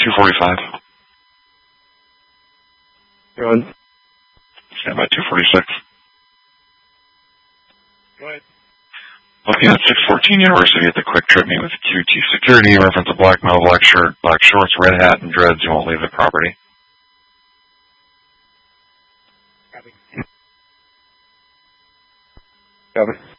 245. Go ahead. Stand by 246. Go ahead. Looking at 614 University at the Quick Trip meet with QT Security. Reference a black male, black shirt, black shorts, red hat, and dreads. You won't leave the property. Copy. Copy.